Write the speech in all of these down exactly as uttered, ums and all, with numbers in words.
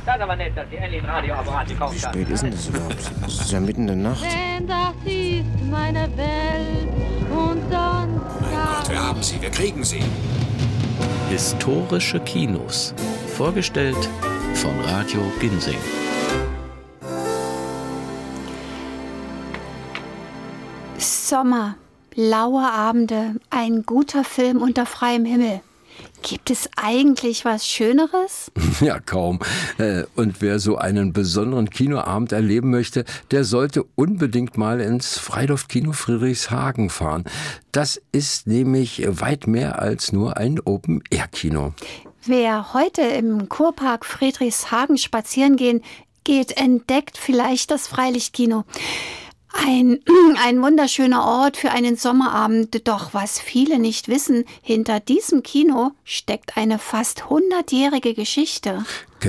Das ist aber nett, dass die endlich ein Radioapparat gekauft Wie haben. spät ist denn das überhaupt? Es ist ja mitten in der Nacht. Denn das ist meine Welt und sonst. Mein Gott, wir haben sie, wir kriegen sie. Historische Kinos. Vorgestellt von Radio Ginsing. Sommer, blaue Abende, ein guter Film unter freiem Himmel. Gibt es eigentlich was Schöneres? Ja, kaum. Und wer so einen besonderen Kinoabend erleben möchte, der sollte unbedingt mal ins Freiluftkino Friedrichshagen fahren. Das ist nämlich weit mehr als nur ein Open-Air-Kino. Wer heute im Kurpark Friedrichshagen spazieren gehen, geht, entdeckt vielleicht das Freilichtkino. Ein, ein wunderschöner Ort für einen Sommerabend. Doch was viele nicht wissen, hinter diesem Kino steckt eine fast hundertjährige Geschichte.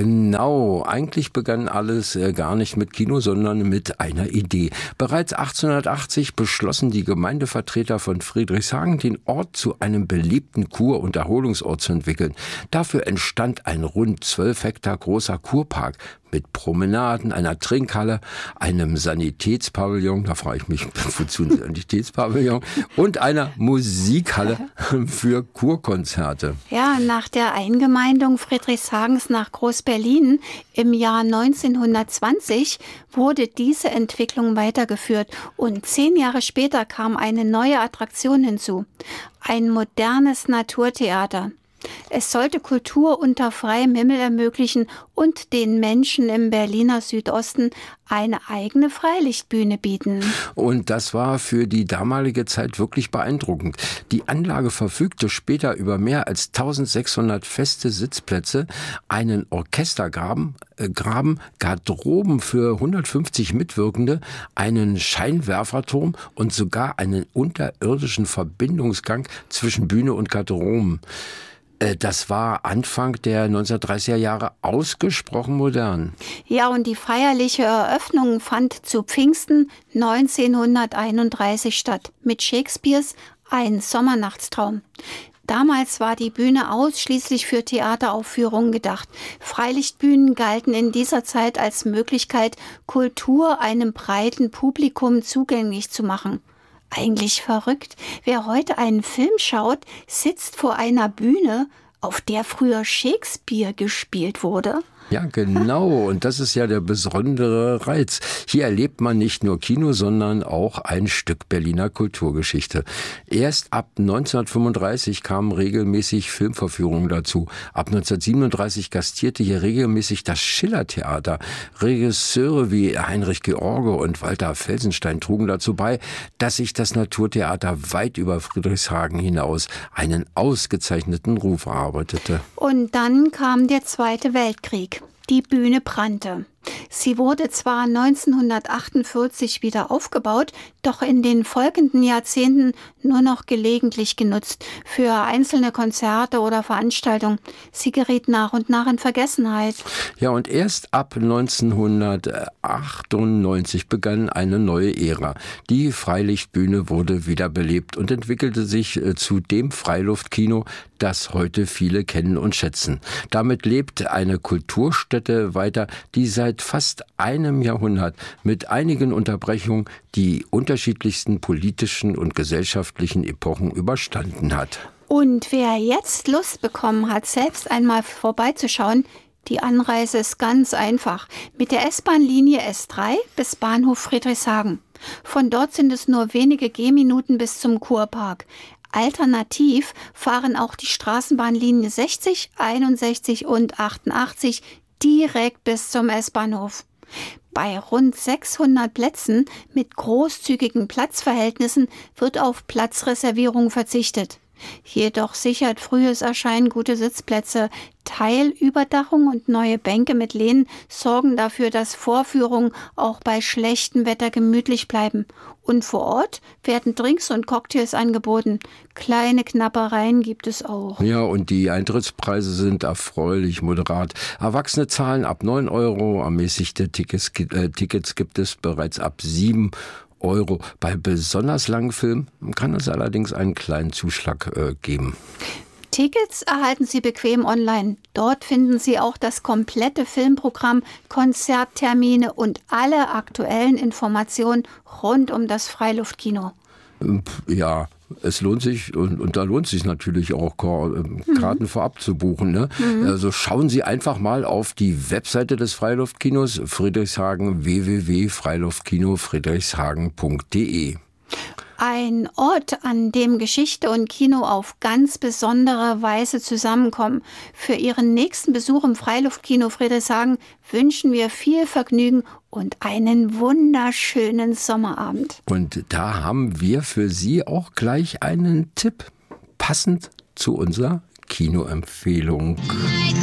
Genau, eigentlich begann alles äh, gar nicht mit Kino, sondern mit einer Idee. Bereits achtzehnhundertachtzig beschlossen die Gemeindevertreter von Friedrichshagen, den Ort zu einem beliebten Kur- und Erholungsort zu entwickeln. Dafür entstand ein rund zwölf Hektar großer Kurpark mit Promenaden, einer Trinkhalle, einem Sanitätspavillon, da frage ich mich, wozu ein Sanitätspavillon, und einer Musikhalle für Kurkonzerte. Ja, nach der Eingemeindung Friedrichshagens nach Groß-Berlin im Jahr neunzehnhundertzwanzig wurde diese Entwicklung weitergeführt und zehn Jahre später kam eine neue Attraktion hinzu, ein modernes Naturtheater. Es sollte Kultur unter freiem Himmel ermöglichen und den Menschen im Berliner Südosten eine eigene Freilichtbühne bieten. Und das war für die damalige Zeit wirklich beeindruckend. Die Anlage verfügte später über mehr als eintausendsechshundert feste Sitzplätze, einen Orchestergraben, äh, Graben, Garderoben für hundertfünfzig Mitwirkende, einen Scheinwerferturm und sogar einen unterirdischen Verbindungsgang zwischen Bühne und Garderoben. Das war Anfang der neunzehnhundertdreißiger Jahre ausgesprochen modern. Ja, und die feierliche Eröffnung fand zu Pfingsten neunzehnhunderteinunddreißig statt mit Shakespeares Ein Sommernachtstraum. Damals war die Bühne ausschließlich für Theateraufführungen gedacht. Freilichtbühnen galten in dieser Zeit als Möglichkeit, Kultur einem breiten Publikum zugänglich zu machen. Eigentlich verrückt. Wer heute einen Film schaut, sitzt vor einer Bühne, auf der früher Shakespeare gespielt wurde. Ja, genau. Und das ist ja der besondere Reiz. Hier erlebt man nicht nur Kino, sondern auch ein Stück Berliner Kulturgeschichte. Erst ab neunzehnhundertfünfunddreißig kamen regelmäßig Filmvorführungen dazu. Ab neunzehnhundertsiebenunddreißig gastierte hier regelmäßig das Schillertheater. Regisseure wie Heinrich George und Walter Felsenstein trugen dazu bei, dass sich das Naturtheater weit über Friedrichshagen hinaus einen ausgezeichneten Ruf erarbeitete. Und dann kam der Zweite Weltkrieg. Die Bühne brannte. Sie wurde zwar neunzehnhundertachtundvierzig wieder aufgebaut, doch in den folgenden Jahrzehnten nur noch gelegentlich genutzt für einzelne Konzerte oder Veranstaltungen. Sie geriet nach und nach in Vergessenheit. Ja, und erst ab neunzehnhundertachtundneunzig begann eine neue Ära. Die Freilichtbühne wurde wiederbelebt und entwickelte sich zu dem Freiluftkino, das heute viele kennen und schätzen. Damit lebt eine Kulturstätte weiter, die seit fast einem Jahrhundert mit einigen Unterbrechungen die unterschiedlichsten politischen und gesellschaftlichen Epochen überstanden hat. Und wer jetzt Lust bekommen hat, selbst einmal vorbeizuschauen, die Anreise ist ganz einfach. Mit der S-Bahn-Linie S drei bis Bahnhof Friedrichshagen. Von dort sind es nur wenige Gehminuten bis zum Kurpark. Alternativ fahren auch die Straßenbahnlinie sechzig, einundsechzig und achtundachtzig direkt bis zum S-Bahnhof. Bei rund sechshundert Plätzen mit großzügigen Platzverhältnissen wird auf Platzreservierung verzichtet. Jedoch sichert frühes Erscheinen gute Sitzplätze. Teilüberdachung und neue Bänke mit Lehnen sorgen dafür, dass Vorführungen auch bei schlechtem Wetter gemütlich bleiben. Und vor Ort werden Drinks und Cocktails angeboten. Kleine Knabbereien gibt es auch. Ja, und die Eintrittspreise sind erfreulich moderat. Erwachsene zahlen ab neun Euro, ermäßigte Tickets, äh, Tickets gibt es bereits ab sieben Euro. Bei besonders langen Filmen kann es allerdings einen kleinen Zuschlag äh, geben. Tickets erhalten Sie bequem online. Dort finden Sie auch das komplette Filmprogramm, Konzerttermine und alle aktuellen Informationen rund um das Freiluftkino. Ja, es lohnt sich und, und da lohnt sich natürlich auch, Karten mhm. vorab zu buchen. Ne? Mhm. Also schauen Sie einfach mal auf die Webseite des Freiluftkinos Friedrichshagen w w w punkt freiluftkino friedrichshagen punkt d e. Ein Ort, an dem Geschichte und Kino auf ganz besondere Weise zusammenkommen. Für Ihren nächsten Besuch im Freiluftkino Friedrichshagen wünschen wir viel Vergnügen und einen wunderschönen Sommerabend. Und da haben wir für Sie auch gleich einen Tipp, passend zu unserer Kinoempfehlung.